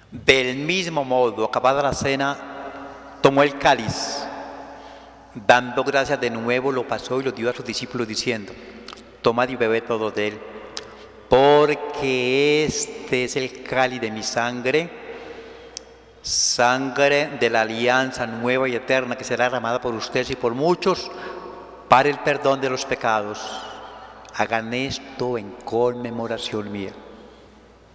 Del mismo modo, acabada la cena, tomó el cáliz, dando gracias de nuevo, lo pasó y lo dio a sus discípulos diciendo: tomad y bebed todos de él, porque este es el cáliz de mi sangre, sangre de la alianza nueva y eterna que será derramada por ustedes y por muchos para el perdón de los pecados. Hagan esto en conmemoración mía.